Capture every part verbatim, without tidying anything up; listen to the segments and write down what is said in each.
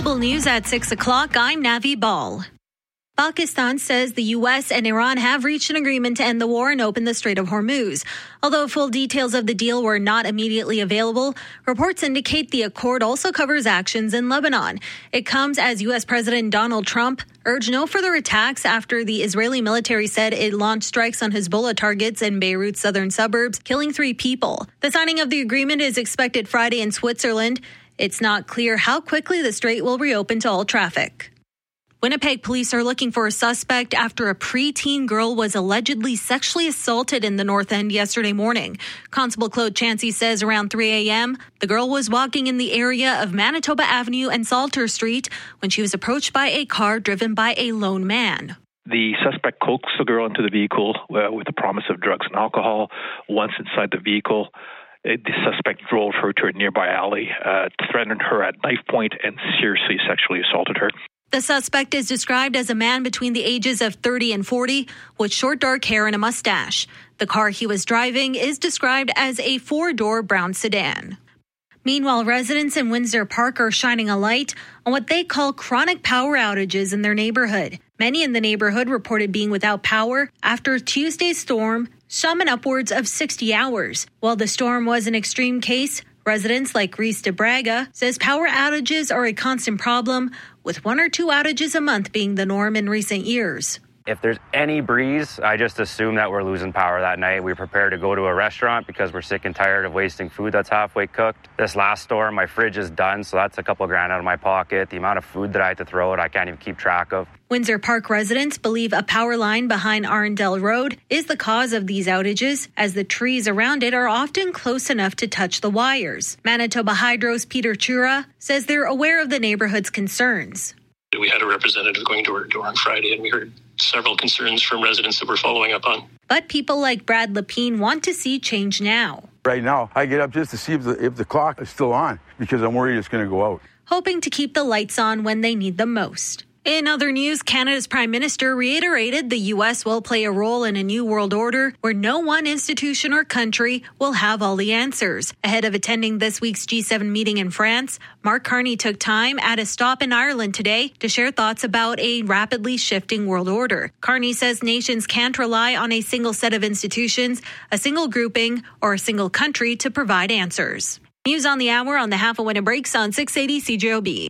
Global news at six o'clock. I'm Navi Ball. Pakistan says the U S and Iran have reached an agreement to end the war and open the Strait of Hormuz. Although full details of the deal were not immediately available, reports indicate the accord also covers actions in Lebanon. It comes as U S President Donald Trump urged no further attacks after the Israeli military said it launched strikes on Hezbollah targets in Beirut's southern suburbs, killing three people. The signing of the agreement is expected Friday in Switzerland. It's not clear how quickly the strait will reopen to all traffic. Winnipeg police are looking for a suspect after a preteen girl was allegedly sexually assaulted in the North End yesterday morning. Constable Claude Chansey says around three a.m., the girl was walking in the area of Manitoba Avenue and Salter Street when she was approached by a car driven by a lone man. The suspect coaxed the girl into the vehicle uh, with the promise of drugs and alcohol. Once inside the vehicle, the suspect drove her to a nearby alley, uh, threatened her at knife point, and seriously sexually assaulted her. The suspect is described as a man between the ages of thirty and forty with short dark hair and a mustache. The car he was driving is described as a four-door brown sedan. Meanwhile, residents in Windsor Park are shining a light on what they call chronic power outages in their neighborhood. Many in the neighborhood reported being without power after Tuesday's storm, some in upwards of sixty hours. While the storm was an extreme case, residents like Reese de Braga says power outages are a constant problem, with one or two outages a month being the norm in recent years. If there's any breeze, I just assume that we're losing power that night. We prepare to go to a restaurant because we're sick and tired of wasting food that's halfway cooked. This last storm, my fridge is done, so that's a couple grand out of my pocket. The amount of food that I had to throw out, I can't even keep track of. Windsor Park residents believe a power line behind Arundel Road is the cause of these outages, as the trees around it are often close enough to touch the wires. Manitoba Hydro's Peter Chura says they're aware of the neighborhood's concerns. We had a representative going door to door on Friday, and we heard several concerns from residents that we're following up on. But people like Brad Lepine want to see change now. Right now, I get up just to see if the, if the clock is still on, because I'm worried it's going to go out. Hoping to keep the lights on when they need them most. In other news, Canada's Prime Minister reiterated the U S will play a role in a new world order where no one institution or country will have all the answers. Ahead of attending this week's G seven meeting in France, Mark Carney took time at a stop in Ireland today to share thoughts about a rapidly shifting world order. Carney says nations can't rely on a single set of institutions, a single grouping, or a single country to provide answers. News on the hour on the Half a Winner Breaks on six eighty C J O B.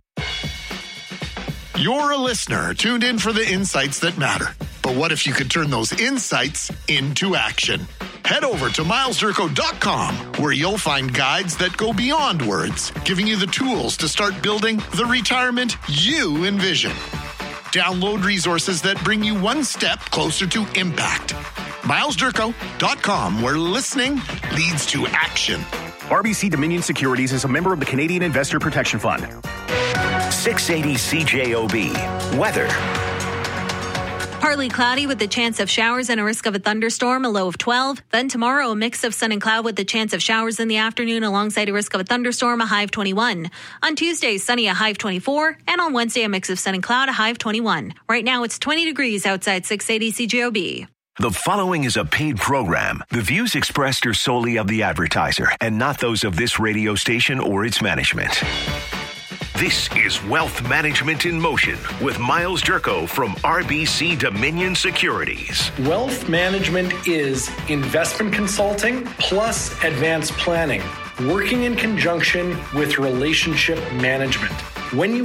You're a listener tuned in for the insights that matter. But what if you could turn those insights into action? Head over to miles durko dot com, where you'll find guides that go beyond words, giving you the tools to start building the retirement you envision. Download resources that bring you one step closer to impact. miles durko dot com, where listening leads to action. R B C Dominion Securities is a member of the Canadian Investor Protection Fund. six eighty C J O B. Weather. Partly cloudy with the chance of showers and a risk of a thunderstorm, a low of twelve. Then tomorrow, a mix of sun and cloud with the chance of showers in the afternoon alongside a risk of a thunderstorm, a high of twenty-one. On Tuesday, sunny, a high of twenty-four. And on Wednesday, a mix of sun and cloud, a high of twenty-one. Right now, it's twenty degrees outside six eighty C J O B. The following is a paid program. The views expressed are solely of the advertiser and not those of this radio station or its management. This is Wealth Management in Motion with Miles Durko from R B C Dominion Securities. Wealth management is investment consulting plus advanced planning, working in conjunction with relationship management. When you